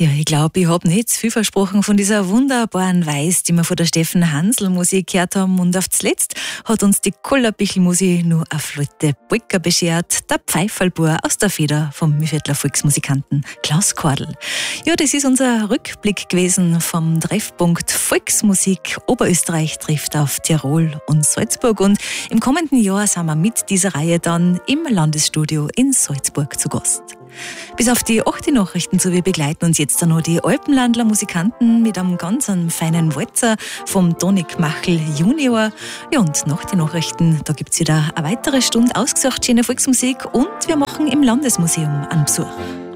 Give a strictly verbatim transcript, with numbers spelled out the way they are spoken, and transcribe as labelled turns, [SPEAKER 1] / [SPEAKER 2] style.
[SPEAKER 1] Ja, ich glaube, ich habe nicht zu viel versprochen von dieser wunderbaren Weiß, die wir von der Steffen Hansl Musik gehört haben. Und auf zuletzt hat uns die Kullerbichl-Musik nur eine flotte Polka beschert, der Pfeiferlbur aus der Feder vom Mühlviertler Volksmusikanten Klaus Kordl. Ja, das ist unser Rückblick gewesen vom Treffpunkt Volksmusik. Oberösterreich trifft auf Tirol und Salzburg. Und im kommenden Jahr sind wir mit dieser Reihe dann im Landesstudio in Salzburg zu Gast. Bis auf die achte Nachrichten zu wir begleiten uns jetzt dann noch die Alpenlandler Musikanten mit einem ganz feinen Walzer vom Tonik Machel Junior. Ja, und nach den Nachrichten, da gibt es wieder eine weitere Stunde ausgesucht schöne Volksmusik und wir machen im Landesmuseum einen Besuch.